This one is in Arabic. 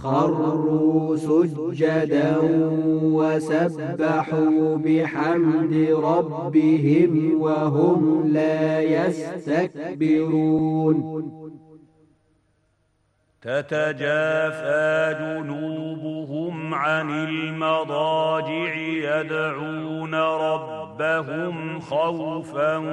خروا سجدا وسبحوا بحمد ربهم وهم لا يستكبرون تتجافى جنوبهم عن المضاجع يدعون ربهم خوفا